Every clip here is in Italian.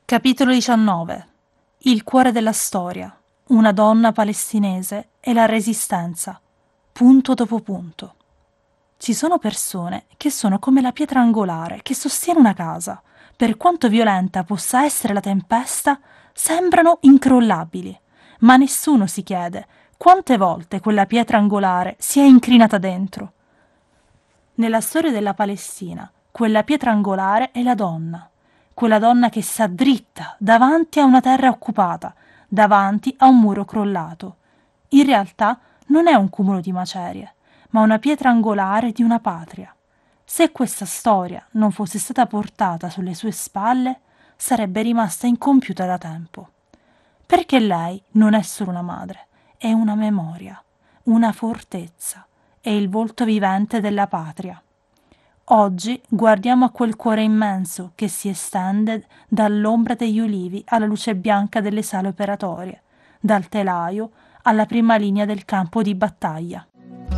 Capitolo 19. Il cuore della storia. Una donna palestinese e la resistenza. Punto dopo punto. Ci sono persone che sono come la pietra angolare che sostiene una casa. Per quanto violenta possa essere la tempesta, sembrano incrollabili. Ma nessuno si chiede quante volte quella pietra angolare si è incrinata dentro. Nella storia della Palestina, quella pietra angolare è la donna. Quella donna che sta dritta davanti a una terra occupata, davanti a un muro crollato. In realtà non è un cumulo di macerie, ma una pietra angolare di una patria. Se questa storia non fosse stata portata sulle sue spalle, sarebbe rimasta incompiuta da tempo. Perché lei non è solo una madre, è una memoria, una fortezza, è il volto vivente della patria. Oggi guardiamo a quel cuore immenso che si estende dall'ombra degli ulivi alla luce bianca delle sale operatorie, dal telaio alla prima linea del campo di battaglia.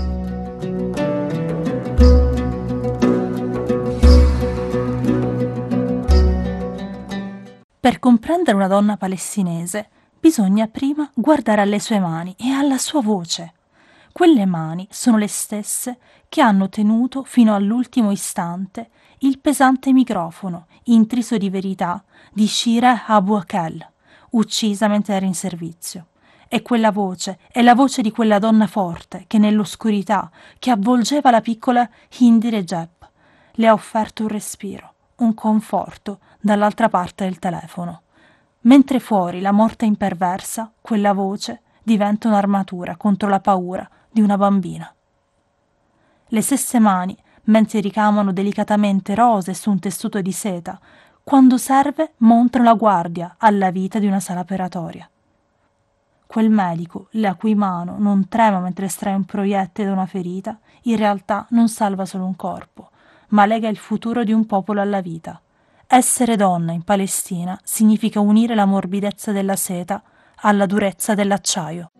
Per comprendere una donna palestinese bisogna prima guardare alle sue mani e alla sua voce. Quelle mani sono le stesse che hanno tenuto fino all'ultimo istante il pesante microfono, intriso di verità, di Shira Abu Akel, uccisa mentre era in servizio. E quella voce è la voce di quella donna forte che nell'oscurità che avvolgeva la piccola Hindi Recep le ha offerto un respiro, un conforto dall'altra parte del telefono. Mentre fuori la morte imperversa, quella voce diventa un'armatura contro la paura di una bambina. Le stesse mani, mentre ricamano delicatamente rose su un tessuto di seta, quando serve montano la guardia alla vita di una sala operatoria. Quel medico, la cui mano non trema mentre estrae un proiettile da una ferita, in realtà non salva solo un corpo, ma lega il futuro di un popolo alla vita. Essere donna in Palestina significa unire la morbidezza della seta alla durezza dell'acciaio.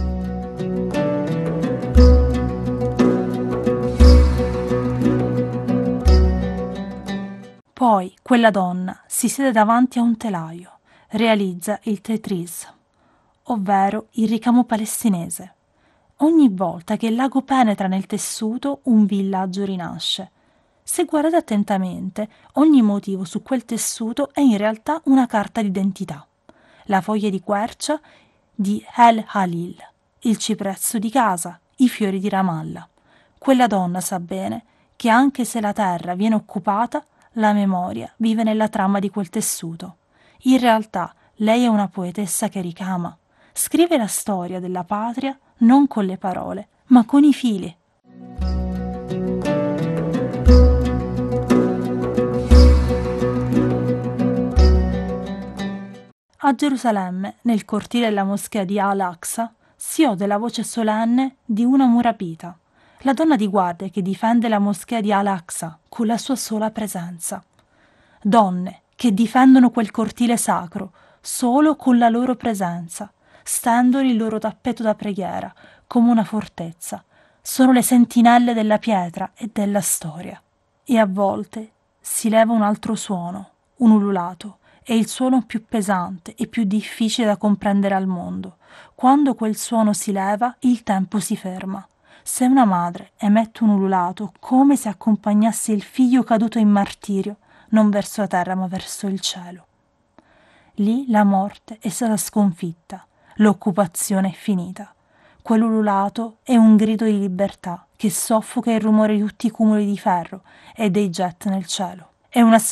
Poi quella donna si siede davanti a un telaio, realizza il tetris, ovvero il ricamo palestinese. Ogni volta che il lago penetra nel tessuto, un villaggio rinasce. Se guardate attentamente, ogni motivo su quel tessuto è in realtà una carta d'identità. La foglia di quercia di El Halil, il cipresso di Gaza, i fiori di Ramallah. Quella donna sa bene che anche se la terra viene occupata, la memoria vive nella trama di quel tessuto. In realtà lei è una poetessa che ricama. Scrive la storia della patria non con le parole, ma con i fili. A Gerusalemme, nel cortile della moschea di Al-Aqsa, si ode la voce solenne di una murabita, la donna di guardia che difende la moschea di Al-Aqsa con la sua sola presenza. Donne che difendono quel cortile sacro solo con la loro presenza, stendono il loro tappeto da preghiera come una fortezza, sono le sentinelle della pietra e della storia. E a volte si leva un altro suono, un ululato, è il suono più pesante e più difficile da comprendere al mondo. Quando quel suono si leva, il tempo si ferma. Se una madre emette un ululato come se accompagnasse il figlio caduto in martirio, non verso la terra ma verso il cielo. Lì la morte è stata sconfitta, l'occupazione è finita. Quell'ululato è un grido di libertà che soffoca il rumore di tutti i cumuli di ferro e dei jet nel cielo. È una